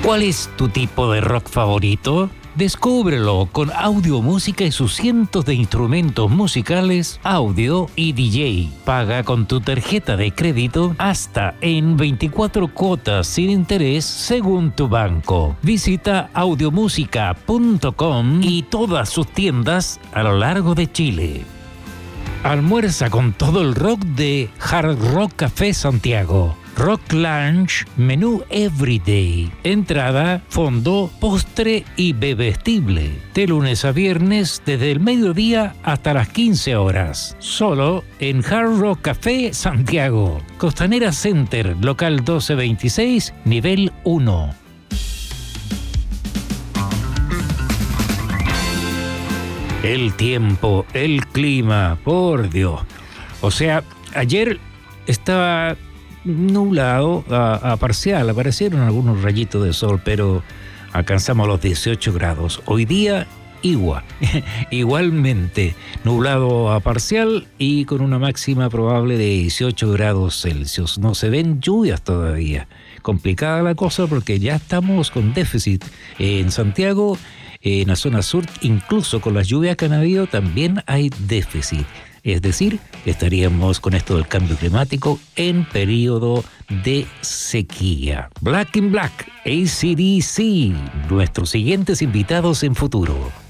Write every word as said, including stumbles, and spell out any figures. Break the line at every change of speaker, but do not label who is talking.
¿Cuál es tu tipo de rock favorito? Descúbrelo con Audio Música y sus cientos de instrumentos musicales, audio y D J. Paga con tu tarjeta de crédito hasta en veinticuatro cuotas sin interés según tu banco. Visita audiomusica punto com y todas sus tiendas a lo largo de Chile. Almuerza con todo el rock de Hard Rock Café Santiago. Rock Lunch, menú Everyday. Entrada, fondo, postre y bebestible. De lunes a viernes, desde el mediodía hasta las quince horas. Solo en Hard Rock Café Santiago. Costanera Center, local doce veintiséis, nivel uno. El tiempo, el clima, por Dios. O sea, ayer estaba nublado a, a parcial, aparecieron algunos rayitos de sol, pero alcanzamos los dieciocho grados. Hoy día, igual, igualmente, nublado a parcial y con una máxima probable de dieciocho grados Celsius. No se ven lluvias todavía. Complicada la cosa porque ya estamos con déficit en Santiago. En la zona sur, incluso con las lluvias que han habido, también hay déficit. Es decir, estaríamos con esto del cambio climático en periodo de sequía. Black in Black, A C D C, nuestros siguientes invitados en futuro.